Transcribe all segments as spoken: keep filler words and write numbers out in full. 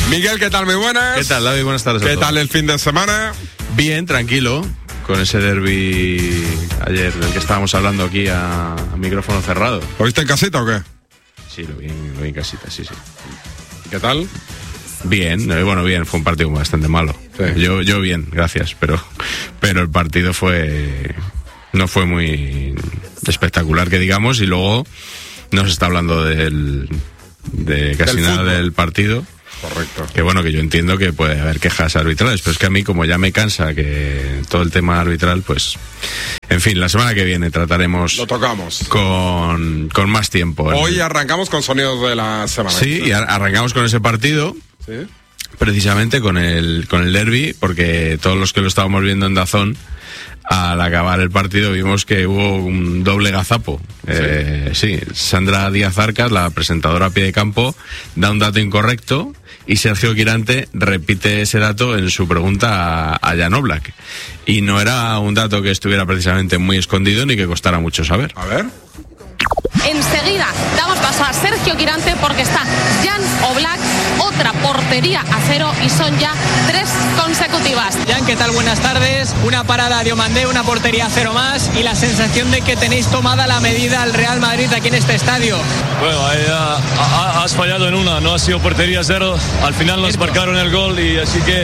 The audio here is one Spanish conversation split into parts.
Miguel, ¿qué tal? Muy buenas. ¿Qué tal, David? Buenas tardes. ¿Qué tal el fin de semana? Bien, tranquilo, con ese derbi ayer del que estábamos hablando aquí a, a micrófono cerrado. ¿Lo viste en casita o qué? Sí, lo vi, lo vi en casita, sí, sí. ¿Qué tal? Bien, eh, bueno, bien, fue un partido bastante malo. Sí. Yo, yo bien, gracias, pero, pero el partido fue, no fue muy espectacular, que digamos, y luego no se está hablando del, de casi del nada fútbol. del partido. Correcto. Que bueno, que yo entiendo que puede haber quejas arbitrales, pero es que a mí, como ya me cansa que todo el tema arbitral, pues... En fin, la semana que viene trataremos... Lo tocamos. Con, con más tiempo. Hoy el... arrancamos con sonidos de la semana. Sí, y arrancamos con ese partido. Sí. Precisamente con el, con el derbi, porque todos los que lo estábamos viendo en DAZN, al acabar el partido vimos que hubo un doble gazapo. Sí. Eh, sí, Sandra Díaz Arcas, la presentadora a pie de campo, da un dato incorrecto y Sergio Quirante repite ese dato en su pregunta a, a Jan Oblak. Y no era un dato que estuviera precisamente muy escondido ni que costara mucho saber. A ver. Enseguida damos paso a Sergio Quirante porque está Jan Oblak, otra portería a cero y son ya tres consecutivas. Jan, ¿qué tal? Buenas tardes. Una parada de Omandé, una portería a cero más y la sensación de que tenéis tomada la medida al Real Madrid aquí en este estadio. Bueno, ahí, uh, has fallado en una, no ha sido portería cero. Al final nos marcaron el gol y así que...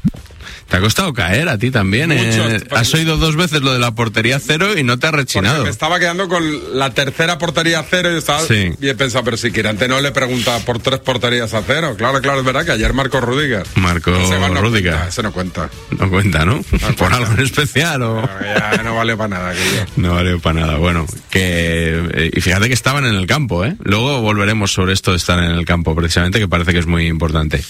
Te ha costado caer a ti también, Mucho, eh. Has oído dos veces lo de la portería cero y no te ha rechinado. Porque me estaba quedando con la tercera portería a cero y estaba sí. y he pensado, pero si Quirante no le pregunta por tres porterías a cero. Claro, claro, es verdad que ayer marcó Rudiger. Marcó no Rudiger. Cuenta, ese no cuenta. No cuenta, ¿no? no por cuenta. Algo en especial o... No, ya no vale para nada. Aquello. No vale para nada. Bueno, que... Eh, y fíjate que estaban en el campo, ¿eh? Luego volveremos sobre esto de estar en el campo, precisamente, que parece que es muy importante.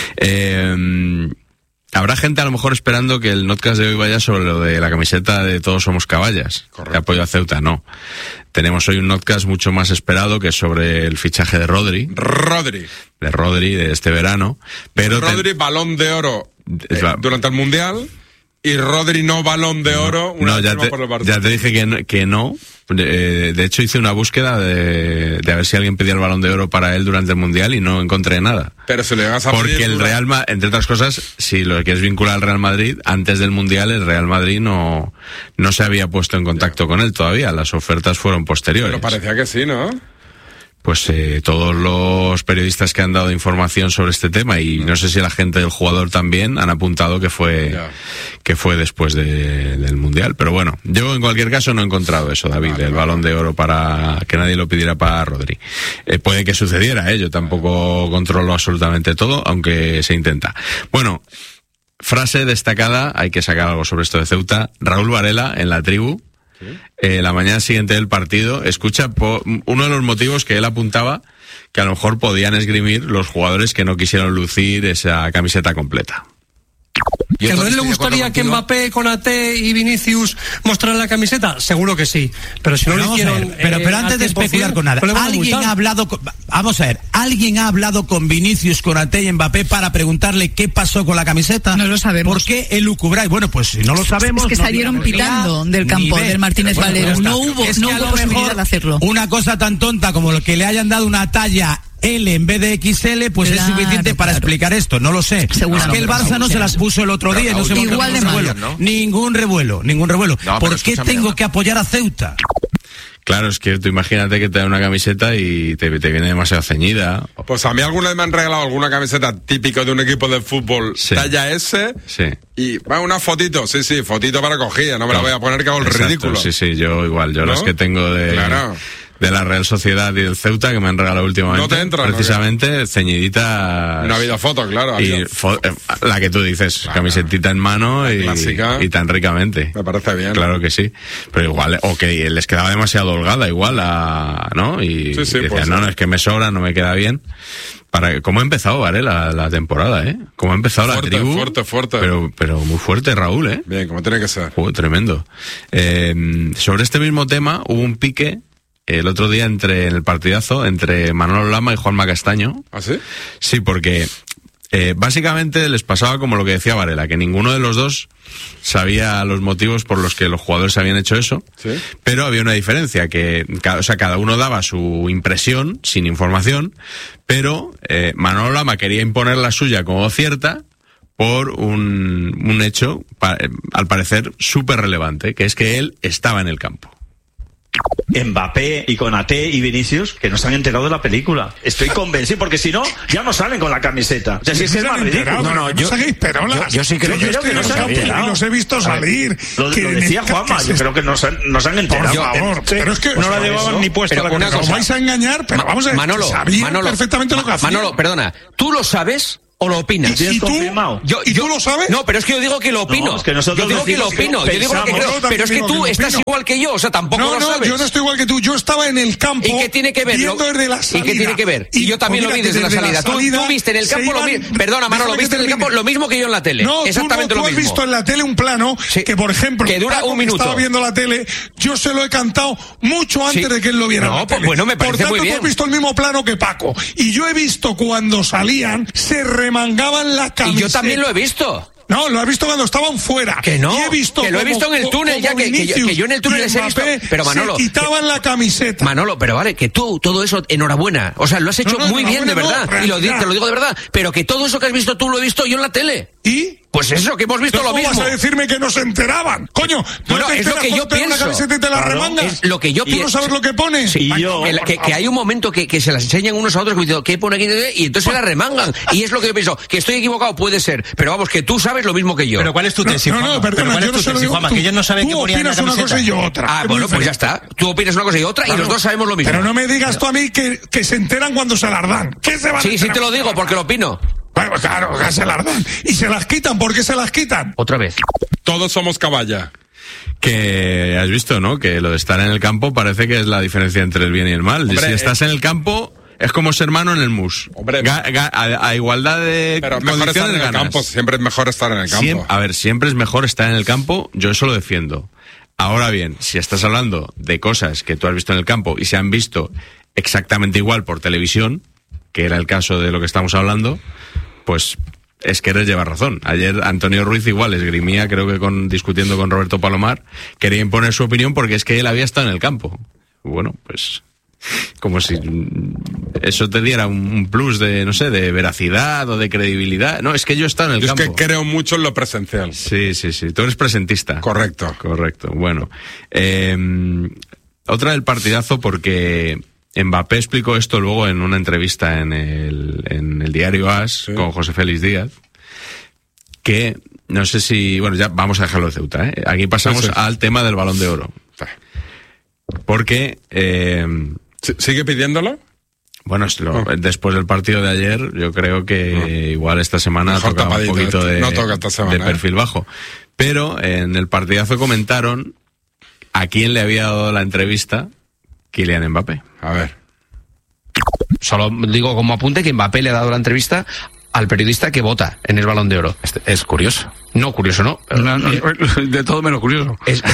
Eh... Habrá gente a lo mejor esperando que el notcast de hoy vaya sobre lo de la camiseta de Todos Somos Caballas, de apoyo a Ceuta. No. Tenemos hoy un notcast mucho más esperado, que es sobre el fichaje de Rodri. Rodri. De Rodri, de este verano. Pero Rodri, ten... balón de oro eh, durante el Mundial, y Rodri no balón de oro. No, una no ya, te, por el ya te dije que no. Que no. De, de hecho, hice una búsqueda de, de a ver si alguien pedía el balón de oro para él durante el Mundial y no encontré nada. Pero si le vas a Porque pedir, el Real Madrid, entre otras cosas, si lo quieres vincular al Real Madrid, antes del Mundial el Real Madrid no, no se había puesto en contacto yeah. con él todavía. Las ofertas fueron posteriores. Pero parecía que sí, ¿no? Pues eh, todos los periodistas que han dado información sobre este tema, y no sé si la gente del jugador también, han apuntado que fue yeah. que fue después de, del Mundial. Pero bueno, yo en cualquier caso no he encontrado eso, David, vale, el vale. balón de oro para que nadie lo pidiera para Rodri. Eh, puede que sucediera, ¿eh? Yo tampoco controlo absolutamente todo, aunque se intenta. Bueno, frase destacada, hay que sacar algo sobre esto de Ceuta. Raúl Varela en La Tribu. Eh, la mañana siguiente del partido, escucha po, uno de los motivos que él apuntaba que a lo mejor podían esgrimir los jugadores que no quisieron lucir esa camiseta completa. ¿Que a Rodri le gustaría que Mbappé, Konaté y Vinicius mostraran la camiseta? Seguro que sí, pero si no pero lo hicieron... Ver, pero, pero eh, antes de especular con nada, ¿alguien ha hablado con, vamos a ver, ¿alguien ha hablado con Vinicius, Konaté y Mbappé para preguntarle qué pasó con la camiseta? No lo sabemos. ¿Por qué elucubráis? Bueno, pues si no lo sabemos... Es que no salieron pitando del campo del Martínez bueno, Valero, no hubo, es no hubo posibilidad de hacerlo. Una cosa tan tonta como lo que le hayan dado una talla L en vez de X L, pues claro, es suficiente para claro. explicar esto, no lo sé. Seguro es que el Barça no se las puso el otro día, no se igual de revuelo, ¿no? Ningún revuelo, ningún revuelo. No, ¿por qué tengo no. que apoyar a Ceuta? Claro, es que tú imagínate que te dan una camiseta y te, te viene demasiado ceñida. Pues a mí alguna vez me han regalado alguna camiseta típica de un equipo de fútbol sí. talla S. Sí. Y va una fotito, sí, sí, fotito para cogida, no me claro. la voy a poner que hago el Exacto, ridículo. Sí, sí, yo igual, yo ¿no? las que tengo de... Claro. de la Real Sociedad y del Ceuta que me han regalado últimamente. No te entra, precisamente no, ceñiditas. No ha habido foto, claro. Y fo eh, la que tú dices, claro. camisetita en mano y, y tan ricamente. Me parece bien. Claro que sí. Pero igual, o que les quedaba demasiado holgada, igual, a, ¿no? Y, sí, sí, y decían, pues, no, sí. no, es que me sobra, no me queda bien. Para, ¿Cómo ha empezado, Vale, la, la temporada, eh? ¿Cómo ha empezado fuerte, la tribu? Fuerte, fuerte. Pero, pero muy fuerte, Raúl, eh. Bien, como tiene que ser. Uh, tremendo. Eh, sobre este mismo tema, hubo un pique el otro día entre en el partidazo entre Manolo Lama y Juanma Castaño. ¿Ah, sí? Sí, porque Eh, básicamente les pasaba como lo que decía Varela, que ninguno de los dos sabía los motivos por los que los jugadores habían hecho eso, ¿sí? Pero había una diferencia, que cada, o sea, cada uno daba su impresión sin información, pero eh, Manolo Lama quería imponer la suya como cierta por un, un hecho, pa, al parecer, súper relevante, que es que él estaba en el campo. Mbappé y Konaté y Vinicius, que no se han enterado de la película. Estoy convencido, porque si no, ya no salen con la camiseta. O sea, si es que es más ridículo. No, no, yo, no perolas. Yo, yo sí creo, yo yo creo que no se han enterado. Los he visto salir. Lo, lo decía Juanma, yo creo que no se, no se han enterado. Por favor, sí, pero es que no la llevaban ni puesta. Pero una cosa, os vais a engañar, pero Ma- vamos a ver, Manolo, sabían Manolo, perfectamente lo que hacían. Manolo, perdona, ¿tú lo sabes o lo opinas? ¿Y, y tú? Yo, ¿Y yo, tú lo sabes? No, pero es que yo digo que lo opino. No, es que nosotros yo digo que lo decimos opino. que Yo digo lo que pensamos. creo, Yo pero es que también tú digo que estás opino. igual que yo, o sea, tampoco No, lo no, sabes. yo no estoy igual que tú. Yo estaba en el campo. ¿Y qué tiene que ver? Viendo Lo- desde la ¿Y salida. qué tiene que ver? Y yo también pues lo vi desde la mira, salida. Tú, salida tú viste en el se campo lo iban- mismo. Perdona, Manolo, déjame viste que en el campo termine. lo mismo que yo en la tele. No, Exactamente tú, no, lo tú has mismo. visto en la tele un plano Sí. que, por ejemplo, Que dura Paco, un que minuto. estaba viendo la tele, yo se lo he cantado mucho antes Sí. de que él lo viera. No, en la pues tele. bueno, me parece Por tanto, muy bien. tú has visto el mismo plano que Paco. Y yo he visto cuando salían, se remangaban la camiseta. Y yo también lo he visto. No, lo he visto cuando estaban fuera. Que no, y he visto que lo he como- visto en el túnel, como ya que, que, yo, Vinicius que yo en el túnel y les he visto. Mbappé Pero Manolo, se quitaban la camiseta. Manolo, pero vale, que tú, todo eso, enhorabuena. O sea, lo has hecho No, no, muy bien, de enhorabuena verdad. no, y lo, di- realidad. te lo digo de verdad. Pero que todo eso que has visto tú lo he visto yo en la tele. ¿Y? Pues eso, que hemos visto ¿Cómo lo mismo. vas a decirme que no se enteraban? Coño, ¿no Bueno, te es lo enteras que yo cuando te dan una pienso. camiseta y te la Claro, remangas? Es lo que yo ¿Tú no pienso. sabes lo que pone? Sí, Ay, yo- por El- que, favor. que hay un momento que, que se las enseñan unos a otros, como diciendo, ¿qué pone aquí? Y entonces se la remangan. Y es lo que yo pienso. Que estoy equivocado, puede ser. Pero vamos, que tú sabes lo mismo que yo. Pero ¿cuál es tu tesis, No, no, Juanma? perdona, ¿Pero cuál yo es no tu se lo tesis, digo. Juanma? Tú- Que ellos no saben tú qué ponían en la opinas una camiseta. cosa y yo otra. Ah, Es bueno, muy pues ya diferente. está. Tú opinas una cosa y otra y los dos sabemos lo mismo. Pero no me digas tú a mí que, que se enteran cuando se las dan. ¿Qué se van a Sí, sí enterar te lo cuando digo, se porque las lo opino. dan? Bueno, claro, que se las dan. Y se las quitan. ¿Por qué se las quitan? Otra vez. Todos somos caballa. Que has visto, ¿no? Que lo de estar en el campo parece que es la diferencia entre el bien y el mal. Hombre, si estás eh, en el campo, es como ser mano en el mus. Hombre, Ga- ga- a, a igualdad de Pero es mejor estar en el ganas. campo, siempre es mejor estar en el campo. Siem- a ver, siempre es mejor estar en el campo, yo eso lo defiendo. Ahora bien, si estás hablando de cosas que tú has visto en el campo y se han visto exactamente igual por televisión, que era el caso de lo que estamos hablando, pues es que eres llevar razón. Ayer Antonio Ruiz igual esgrimía, creo que con discutiendo con Roberto Palomar, quería imponer su opinión porque es que él había estado en el campo. Bueno, pues como si eso te diera un, un plus de, no sé, de veracidad o de credibilidad. No, es que yo he estado en el Yo campo. es que creo mucho en lo presencial. Sí, sí, sí. Tú eres presentista. Correcto. Correcto. Bueno. Eh, otra del partidazo porque Mbappé explicó esto luego en una entrevista en el, en el diario AS Sí. con José Félix Díaz, que no sé si... Bueno, ya vamos a dejarlo de Ceuta, ¿eh? Aquí pasamos Sí, sí. al tema del Balón de Oro. Porque... Eh, ¿Sí- ¿Sigue pidiéndolo? bueno, es lo- Oh. después del partido de ayer, yo creo que Oh. igual esta semana Mejor toca un tapadito poquito este. de, No toca esta semana, de ¿eh? perfil bajo. Pero en el partidazo comentaron a quién le había dado la entrevista Kylian Mbappé. A ver. Solo digo como apunte que Mbappé le ha dado la entrevista al periodista que vota en el Balón de Oro. Este, es curioso. No, curioso no. No, no, de todo menos curioso. Es-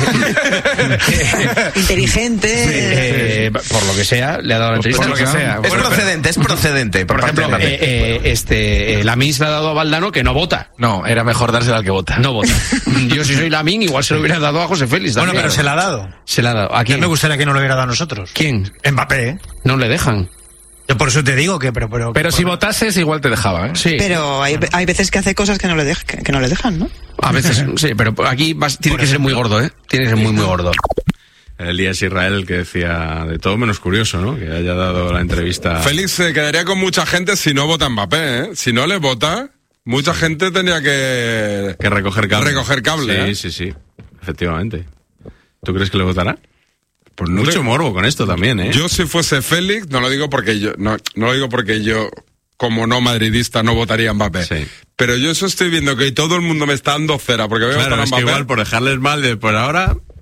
Inteligente. eh, por lo que sea, le ha dado la entrevista. Por lo que sea. Es procedente, es procedente. Por parte ejemplo, de Mbappé. eh, eh, este, eh, Lamin se la ha dado a Valdano que no vota. No, era mejor dársela al que vota. No vota. Yo si soy Lamin igual se lo hubiera dado a José Félix. Bueno, también. pero se la ha dado. Se la ha dado. ¿A Ya quién? me gustaría que no lo hubiera dado a nosotros. ¿Quién? Mbappé, ¿eh? No le dejan. Yo por eso te digo que, pero, pero. Pero si votases, igual te dejaba, ¿eh? Sí. Pero hay, hay veces que hace cosas que no le, dej- que, que no le dejan, ¿no? A veces, sí, pero aquí vas- tiene que ser muy gordo, ¿eh? Tiene que ser muy, muy gordo. Elías Israel, el que decía de todo menos curioso, ¿no? Que haya dado la entrevista. Félix se quedaría con mucha gente si no vota Mbappé, ¿eh? Si no le vota, mucha gente tendría que... Que recoger cable. Recoger cable, Sí, ¿eh? sí, sí. Efectivamente. ¿Tú crees que le votará? Pues no Mucho te- morbo con esto también, ¿eh? Yo si fuese Félix, no lo digo porque yo, no, no lo digo porque yo, como no madridista, no votaría a Mbappé. Sí. Pero yo eso estoy viendo que todo el mundo me está dando cera porque voy a Claro, votar a es que Mbappé. igual por dejarles mal de por ahora...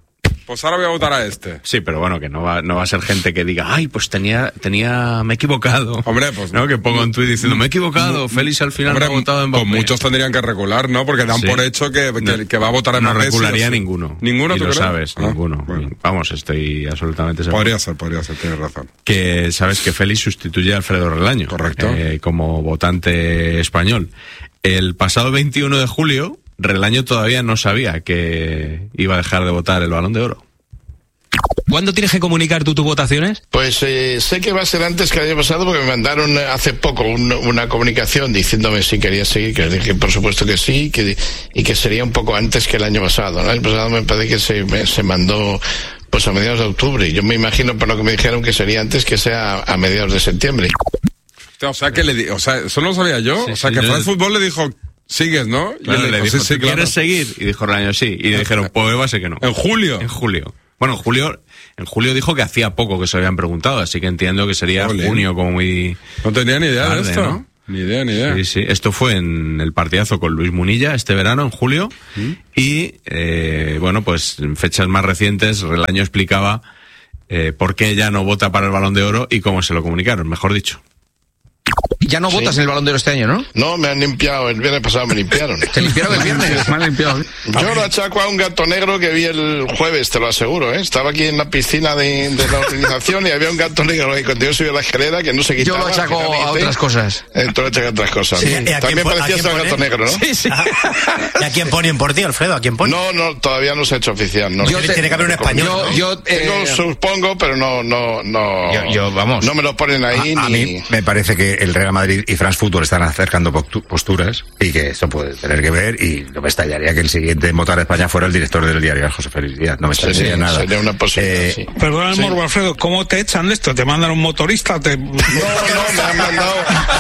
Pues ahora voy a votar a este. Sí, pero bueno, que no va, no va a ser gente que diga, ay, pues tenía, tenía, me he equivocado. Hombre, pues no, que ponga un tuit diciendo, me he equivocado, Félix al final hombre, no ha votado en Mbappé. Pues muchos tendrían que recular, ¿no? Porque dan sí. por hecho que, que, no, que va a votar en no Mbappé. No recularía sí, ninguno. ¿Ninguno, y tú lo crees? sabes, ah, ninguno. Bueno. Vamos, estoy absolutamente seguro. Podría ser, podría ser, tienes razón. Que sabes que Félix sustituye a Alfredo Relaño. Correcto. Eh, como votante español. El pasado veintiuno de julio, Relaño todavía no sabía que iba a dejar de votar el Balón de Oro. ¿Cuándo tienes que comunicar tú tus votaciones? Pues eh, sé que va a ser antes que el año pasado porque me mandaron hace poco un, una comunicación diciéndome si quería seguir, que les dije por supuesto que sí, que, y que sería un poco antes que el año pasado. El año pasado me parece que se, me, se mandó pues a mediados de octubre. Yo me imagino por lo que me dijeron que sería antes que sea a mediados de septiembre. O sea, que le di, o sea, eso no lo sabía yo. Sí, o sea, sí, que yo... fue el fútbol le dijo... Sigues, ¿no? Y claro, él le dijo, dijo, sí, sí, ¿tú claro. quieres seguir? Y dijo Relaño, sí. Y le dijeron, pues va a ser que no. ¿En julio? En julio. Bueno, en julio, en julio dijo que hacía poco que se habían preguntado, así que entiendo que sería Olé. junio como muy... No tenía ni idea tarde, de esto. ¿no? Ni idea, ni idea. Sí, sí. Esto fue en el partidazo con Luis Munilla este verano, en julio. ¿Mm? Y, eh, bueno, pues en fechas más recientes, Relaño explicaba eh, por qué ya no vota para el Balón de Oro y cómo se lo comunicaron, mejor dicho. Ya no votas sí. en el Balón de Oro este año, ¿no? No, me han limpiado, el viernes pasado me limpiaron. ¿Te limpiaron el viernes? Me han limpiado. Yo lo achaco a un gato negro que vi el jueves, te lo aseguro, ¿eh? Estaba aquí en la piscina de, de la organización y había un gato negro ahí cuando yo subí a la escalera que no se quitaba. Yo lo achaco a otras cosas. Eh, tú lo achacas a otras cosas. Sí, ¿no? También parecía ser gato negro, ¿no? Sí, sí. ¿Y a quién ponen por ti, Alfredo? ¿A quién ponen? No, no, todavía no se ha hecho oficial. No. Yo te, tiene que haber un español, yo, ¿no? yo eh, Tengo, supongo, pero no, no, no. Yo, yo, vamos. No me lo ponen ahí a, ni... A mí me parece que el Real Madrid y France Football están acercando posturas y que eso puede tener que ver, y no me estallaría que el siguiente en votar a España fuera el director del diario, José Félix Díaz. No me estallaría sí, nada. Sería una posibilidad, eh, sí. Perdona el sí. morbo, Alfredo, ¿cómo te echan de esto? ¿Te mandan un motorista? Te... No, no, me han mandado,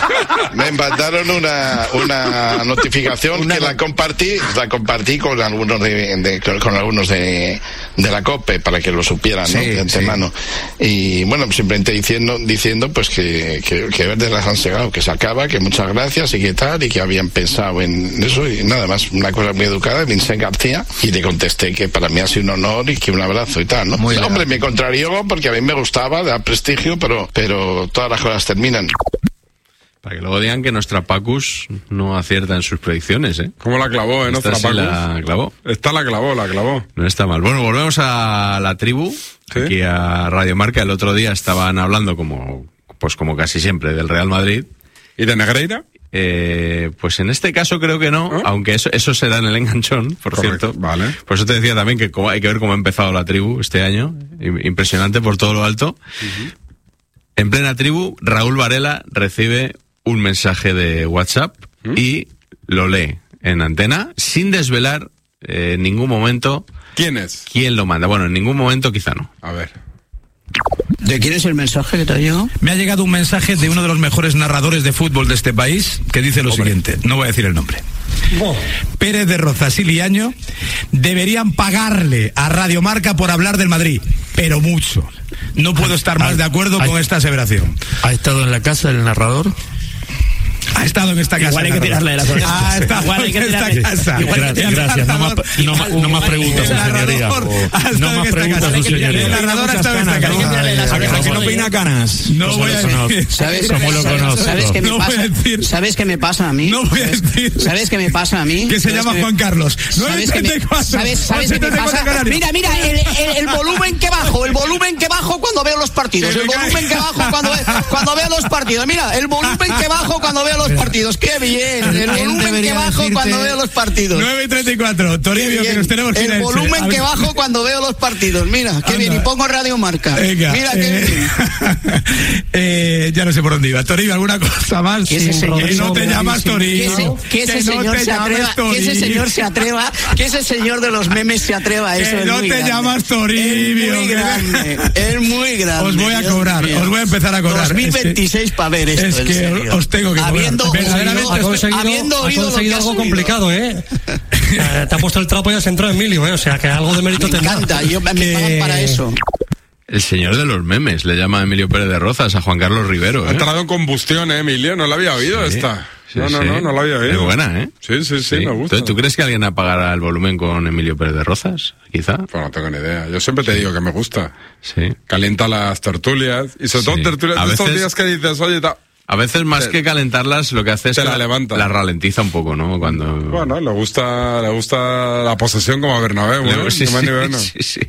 me mandaron una, una notificación una... que la compartí, la compartí con algunos de, de con algunos de, de la COPE para que lo supieran, ¿no? Sí, de antemano. Sí. Y bueno, simplemente diciendo, diciendo pues que, que, que Verdes las han segado, que se acaba, que muchas gracias y que tal, y que habían pensado en eso y nada más, una cosa muy educada, Vincent García, y le contesté que para mí ha sido un honor y que un abrazo y tal, ¿no? Muy no, hombre, me contrarió porque a mí me gustaba, da prestigio, pero, pero todas las cosas terminan. Para que luego digan que nuestra Pacus no acierta en sus predicciones, ¿eh? ¿Cómo la clavó, eh? Nuestra Esta Pacus. Sí la clavó. Esta la clavó, la clavó. No está mal. Bueno, volvemos a la tribu, ¿sí? Aquí a Radio Marca. El otro día estaban hablando como, pues como casi siempre, del Real Madrid. ¿Y de Negreira? Eh, pues en este caso creo que no, ¿eh? Aunque eso, eso se da en el enganchón, por Correcto, cierto. Vale. Por eso te decía también que como, hay que ver cómo ha empezado la tribu este año. Impresionante por todo lo alto. Uh-huh. En plena tribu, Raúl Varela recibe un mensaje de WhatsApp ¿Mm? y lo lee en antena sin desvelar eh, en ningún momento quién es, quién lo manda. Bueno, en ningún momento quizá no. A ver. ¿De quién es el mensaje que te ha llegado? Me ha llegado un mensaje de uno de los mejores narradores de fútbol de este país que dice lo Hombre. siguiente, no voy a decir el nombre. Oh. Pérez de Rozas y Liaño deberían pagarle a Radio Marca por hablar del Madrid, pero mucho. No puedo estar más de acuerdo con esta aseveración. ¿Ha estado en la casa del narrador? Ha estado en esta casa. Igual hay que tirarle de la orejas. Ha estado Igual hay que en esta casa. Gracias, gracias. No más, no, más, no más preguntas, su señoría. No más preguntas, su señoría. El narrador ha estado en esta casa. ¿A que no peina canas? No voy a decir. ¿Sabes qué me pasa? ¿Sabes qué me pasa a mí? No voy a decir. ¿Sabes qué me pasa a mí? Que se llama Juan Carlos. ¿Sabes qué me pasa? ¿Sabes qué me pasa? Mira, mira, el volumen que bajo, el volumen que bajo cuando veo los partidos. El volumen que bajo cuando veo los partidos. Mira, el volumen que bajo cuando veo los partidos. ¡Qué bien! El volumen que bajo cuando veo los partidos. nueve y treinta y cuatro. Toribio, que nos tenemos que ir. El volumen que bajo cuando veo los partidos. Mira, qué bien. Y pongo Radio Marca. Venga, Mira, qué eh, bien. eh, ya no sé por dónde iba. Toribio, ¿alguna cosa más? Que ese señor que no te llamas Toribio. Que ese señor se atreva. Que ese señor se atreva. Que ese señor de los memes se atreva a eso. Que no te llamas Toribio. Es muy grande. Es muy grande. Os voy a cobrar. Os voy a empezar a cobrar. dos mil veintiséis para ver esto. Es que os tengo que cobrar. Habiendo Ha conseguido, ha conseguido algo complicado, ¿eh? Te ha puesto el trapo y has entrado Emilio, ¿eh? O sea, que algo de mérito tendrá. Me encanta, yo me que... pagan para eso. El señor de los memes, le llama Emilio Pérez de Rozas a Juan Carlos Rivero. ¿eh? Ha entrado en combustión, ¿eh, Emilio? No la había oído sí. esta. Sí, no, no, sí. no, no lo había oído. Es buena, ¿eh? Sí, sí, sí, me gusta. ¿Tú, ¿Tú crees que alguien apagará el volumen con Emilio Pérez de Rozas? Quizá. Pues no tengo ni idea. Yo siempre te digo que me gusta. Sí. Calienta las tertulias. Y sobre Sí. todo tertulias A de estos veces- días que dices, oye, ta- A veces más Te- que calentarlas, lo que hace es te que la levanta. la ralentiza un poco, ¿no? Cuando... bueno, le gusta, le gusta la posesión como a Bernabéu, ¿eh? Sí, Ni más sí, ni menos. sí, sí.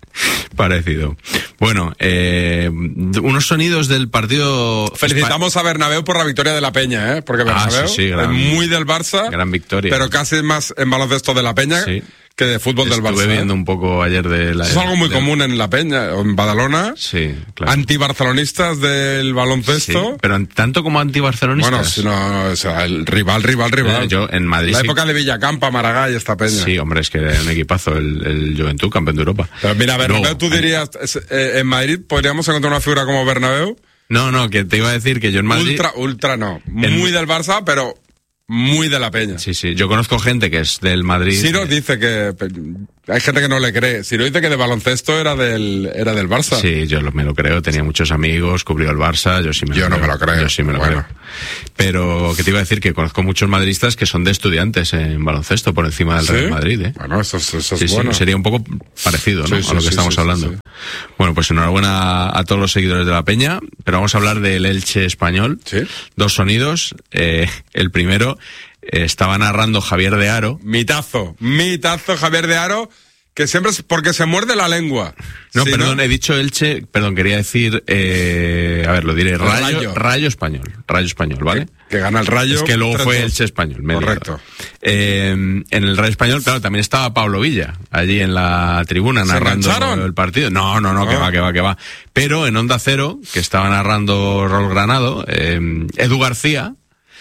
Parecido. Bueno, eh, unos sonidos del partido... Felicitamos a Bernabéu por la victoria de la Peña, ¿eh? Porque Ah, Bernabéu sí, sí, gran- es muy del Barça, Gran victoria. pero casi más en baloncesto de la Peña Sí. que de fútbol del Barça. Estuve ¿eh? viendo un poco ayer de la... Eso es algo muy de- común en la Peña, o en Badalona. Sí, claro. Antibarcelonistas del Sí, baloncesto. pero en- tanto como antibarcelonistas. Bueno, si no, o sea, el rival, rival, rival. Eh, yo en Madrid La sí- época de Villacampa, Maragall y esta Peña. Sí, hombre, es que era un equipazo el, el Juventud, campeón de Europa. Pero mira, Bernabéu, Luego, tú dirías, es- eh, en Madrid podríamos encontrar una figura como Bernabéu. No, no, que te iba a decir que yo en Madrid... Ultra, ultra no. En- Muy del Barça, pero muy de la Peña. Sí, sí, yo conozco gente que es del Madrid... Ciro dice que hay gente que no le cree. Ciro dice que de baloncesto era del era del Barça. Sí, yo lo- me lo creo, tenía muchos amigos, cubrió el Barça, yo sí me Yo lo no creo. me lo creo. Yo sí me lo Bueno. creo. Pero que te iba a decir que conozco muchos madridistas que son de estudiantes en baloncesto por encima del ¿Sí? Real Madrid, ¿eh? Bueno, eso, es- eso es Sí, sí, bueno. sería un poco parecido, ¿no? Sí, sí, a lo que sí, estamos sí, sí, hablando. sí. Bueno, pues enhorabuena a todos los seguidores de la Peña, pero vamos a hablar del Elche español. Sí. Dos sonidos. Eh, el primero eh, estaba narrando Javier de Aro. Mitazo, mitazo Javier de Aro, que siempre es porque se muerde la lengua. No, Sí, perdón, he dicho Elche, perdón, quería decir, eh, a ver, lo diré, Rayo, Rayo. Rayo español, Rayo español, ¿vale? Que gana el Rayo. Es que luego tres fue dos. Elche español, me he Correcto. liado. Eh, en el Rayo español, claro, también estaba Pablo Villa, allí en la tribuna ¿Se narrando engancharon? el partido. No, no, no, que Ah. va, que va, que va. Pero en Onda Cero, que estaba narrando Raúl Granado, eh, Edu García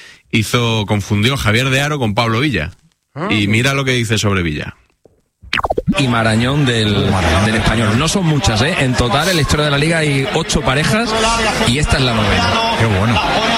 hizo, confundió Javier de Aro con Pablo Villa. Ah. Y mira lo que dice sobre Villa. Y Marañón del, del Español. No son muchas, ¿eh? En total, en la historia de la Liga hay ocho parejas y esta es la novena. Qué bueno.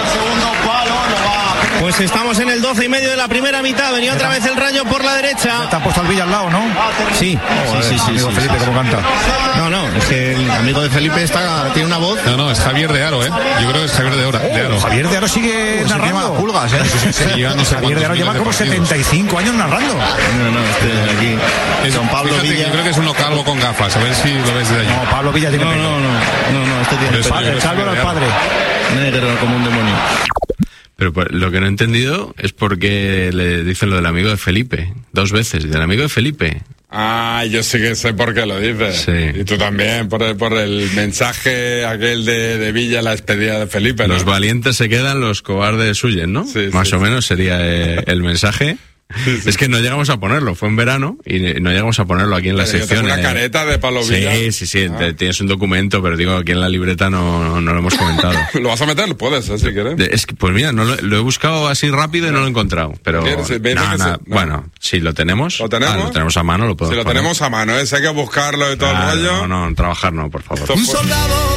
Pues estamos en el doce y medio de la primera mitad. Venía otra vez el Rayo por la derecha. Te han puesto al Villa al lado, ¿no? Sí, Joder, sí, sí, sí, amigo sí, Felipe, sí. ¿cómo canta? No, no, es que el amigo de Felipe está, tiene una voz. No, no, es Javier de Aro, ¿eh? Yo creo que es Javier de, Oro, de Aro. Javier de Aro sigue Pues se narrando. quema Pulgas, ¿eh? Sí, lleva no sé Javier de Aro cuántos lleva miles como de partidos. setenta y cinco años narrando. No, no, este aquí. Es, Don Pablo fíjate, Villa. yo creo que es uno calvo con gafas, a ver si lo ves de allí. No, Pablo Villa tiene No, pelo. no, no, no, no, este tiene Eso, pelo. yo creo que Salvo es al Javier de padre. Aro. Negro como un demonio. Pero pues, lo que no he entendido es por qué le dicen lo del amigo de Felipe. Dos veces, del amigo de Felipe. Ah, yo sí que sé por qué lo dices. Sí. Y tú también, por el, por el mensaje aquel de, de Villa, la despedida de Felipe, ¿no? Los valientes se quedan, los cobardes huyen, ¿no? Sí, Más sí, o sí. menos sería eh, el mensaje. Sí, sí. Es que no llegamos a ponerlo, fue en verano y no llegamos a ponerlo aquí en la Pero yo sección. tengo una eh. careta de Pablo Villa. Sí, sí, sí, Ah. te- tienes un documento, pero digo, aquí en la libreta no, no lo hemos comentado. ¿Lo vas a meter? Puedes, ¿eh? Si quieres. De- Es que, pues mira, no lo, lo he buscado así rápido y no lo he encontrado. Pero ¿Quieres? Me dice no, que no, sí. No. bueno, si lo tenemos, ¿Lo tenemos? ah, lo tenemos a mano, lo Si podemos lo poner. tenemos a mano, ¿eh? Si hay que buscarlo y todo Ah, el rollo. No, no, trabajarlo, por favor. Esto fue-